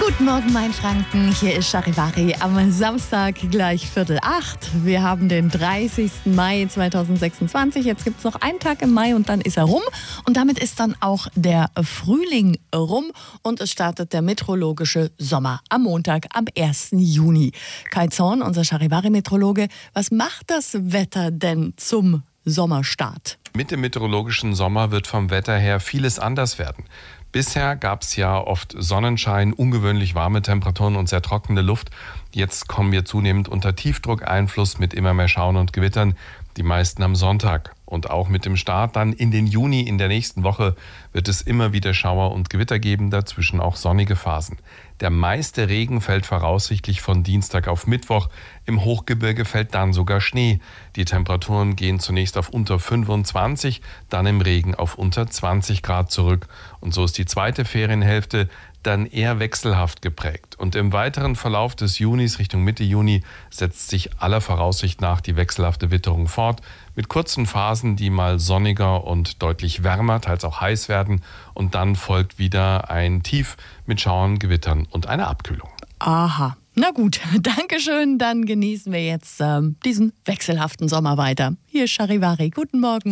Guten Morgen, mein Franken. Hier ist Charivari am Samstag gleich 7:45. Wir haben den 30. Mai 2026. Jetzt gibt es noch einen Tag im Mai und dann ist er rum. Und damit ist dann auch der Frühling rum und es startet der meteorologische Sommer am Montag, am 1. Juni. Kai Zorn, unser Charivari-Meteorologe, was macht das Wetter denn zum Sommerstart? Mit dem meteorologischen Sommer wird vom Wetter her vieles anders werden. Bisher gab es ja oft Sonnenschein, ungewöhnlich warme Temperaturen und sehr trockene Luft. Jetzt kommen wir zunehmend unter Tiefdruckeinfluss mit immer mehr Schauern und Gewittern, die meisten am Sonntag. Und auch mit dem Start dann in den Juni in der nächsten Woche wird es immer wieder Schauer und Gewitter geben, dazwischen auch sonnige Phasen. Der meiste Regen fällt voraussichtlich von Dienstag auf Mittwoch. Im Hochgebirge fällt dann sogar Schnee. Die Temperaturen gehen zunächst auf unter 25, dann im Regen auf unter 20 Grad zurück. Und so ist die zweite Ferienhälfte dann eher wechselhaft geprägt. Und im weiteren Verlauf des Junis Richtung Mitte Juni setzt sich aller Voraussicht nach die wechselhafte Witterung fort, mit kurzen Phasen, die mal sonniger und deutlich wärmer, teils auch heiß werden. Und dann folgt wieder ein Tief mit Schauern, Gewittern und einer Abkühlung. Aha. Na gut, Dankeschön. Dann genießen wir jetzt diesen wechselhaften Sommer weiter. Hier ist Charivari. Guten Morgen.